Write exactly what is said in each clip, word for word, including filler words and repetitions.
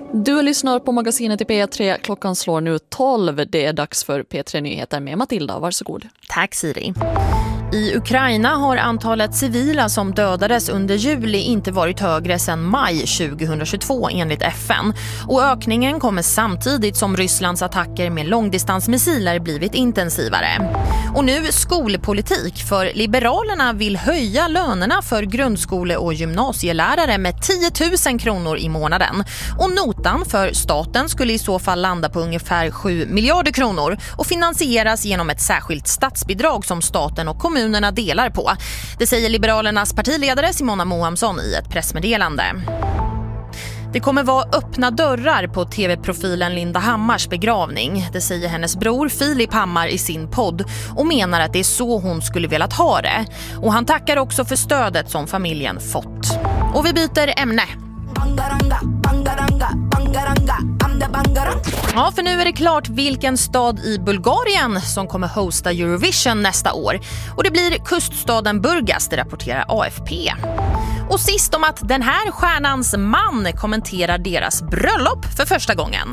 Du lyssnar på magasinet i P tre. Klockan slår nu tolv. Det är dags för P tre-nyheter med Matilda. Varsågod. Tack Siri. I Ukraina har antalet civila som dödades under juli inte varit högre sedan maj tjugohundratjugotvå enligt F N. Och ökningen kommer samtidigt som Rysslands attacker med långdistansmissiler blivit intensivare. Och nu skolpolitik, för Liberalerna vill höja lönerna för grundskole- och gymnasielärare med tio tusen kronor i månaden. Och notan för staten skulle i så fall landa på ungefär sju miljarder kronor och finansieras genom ett särskilt statsbidrag som staten och kommunerna delar på. Det säger Liberalernas partiledare Simona Mohamsson i ett pressmeddelande. Det kommer vara öppna dörrar på tv-profilen Linda Hammars begravning. Det säger hennes bror Filip Hammar i sin podd och menar att det är så hon skulle velat ha det. Och han tackar också för stödet som familjen fått. Och vi byter ämne. Ja, för nu är det klart vilken stad i Bulgarien som kommer hosta Eurovision nästa år. Och det blir kuststaden Burgas, det rapporterar A F P. Och sist om att den här stjärnans man kommenterar deras bröllop för första gången.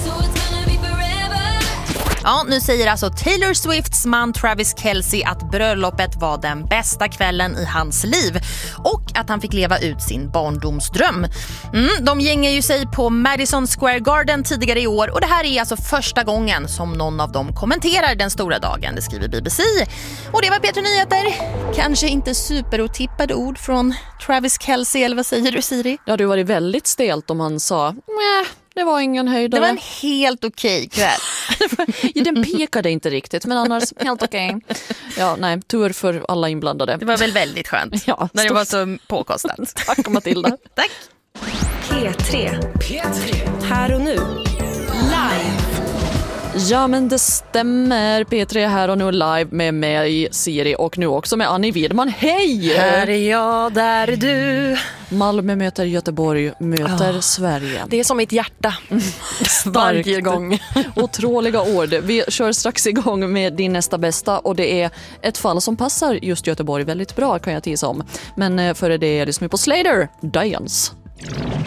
Ja, nu säger alltså Taylor Swifts man Travis Kelce att bröllopet var den bästa kvällen i hans liv och att han fick leva ut sin barndomsdröm. Mm, de gängar ju sig på Madison Square Garden tidigare i år och det här är alltså första gången som någon av dem kommenterar den stora dagen, det skriver B B C. Och det var P tre Nyheter. Kanske inte superotippade ord från Travis Kelce, eller vad säger du Siri? Ja, det var väldigt stelt om han sa nej. Det var ingen höjdare. Det var en helt okej kväll. Ja, den pekade inte riktigt, men annars helt okej. Ja, nej, tur för alla inblandade. Det var väl väldigt skönt. Ja, när det var så påkostat. Tack Matilda. Tack. P tre. P tre. Här och nu. Live. Ja, men det stämmer. P tre här och nu live med mig, Siri, och nu också med Annie Widman. Hej! Här är jag, där är du. Malmö möter Göteborg, möter oh, Sverige. Det är som mitt hjärta. Varje gång. Otroliga ord. Vi kör strax igång med din nästa bästa och det är ett fall som passar just Göteborg väldigt bra, kan jag tisa om. Men före det är det som är på Slater, Dians.